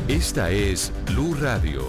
Esta es Blue Radio.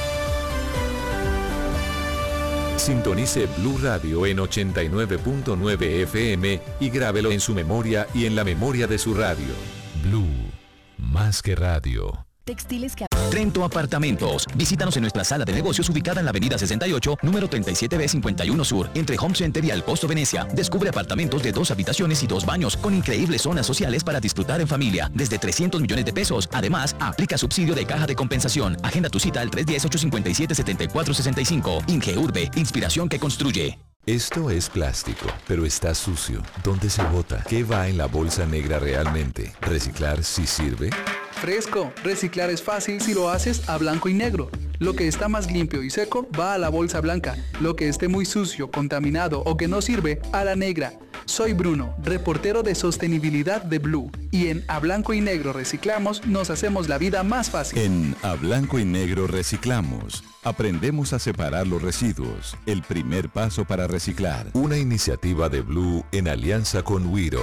Sintonice Blue Radio en 89.9 FM y grábelo en su memoria y en la memoria de su radio. Blue, más que radio. Textiles que... Trento Apartamentos. Visítanos en nuestra sala de negocios ubicada en la avenida 68, número 37B 51 Sur, entre Home Center y Alcosto Venecia. Descubre apartamentos de 2 habitaciones y 2 baños, con increíbles zonas sociales para disfrutar en familia, desde 300 millones de pesos. Además, aplica subsidio de caja de compensación. Agenda tu cita al 310-857-7465. Ingeurbe, inspiración que construye. Esto es plástico, pero está sucio. ¿Dónde se bota? ¿Qué va en la bolsa negra realmente? ¿Reciclar sí sirve? Fresco, reciclar es fácil si lo haces a blanco y negro. Lo que está más limpio y seco va a la bolsa blanca. Lo que esté muy sucio, contaminado o que no sirve, a la negra. Soy Bruno, reportero de sostenibilidad de Blue. Y en A Blanco y Negro Reciclamos nos hacemos la vida más fácil. En A Blanco y Negro Reciclamos aprendemos a separar los residuos. El primer paso para reciclar. Una iniciativa de Blue en alianza con Wiro.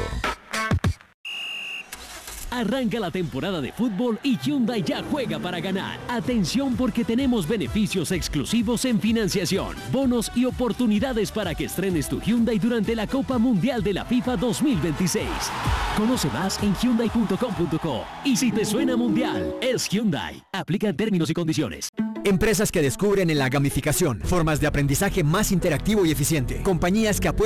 Arranca la temporada de fútbol y Hyundai ya juega para ganar. Atención porque tenemos beneficios exclusivos en financiación, bonos y oportunidades para que estrenes tu Hyundai durante la Copa Mundial de la FIFA 2026. Conoce más en hyundai.com.co. Y si te suena mundial, es Hyundai. Aplica términos y condiciones. Empresas que descubren en la gamificación formas de aprendizaje más interactivo y eficiente. Compañías que apuestan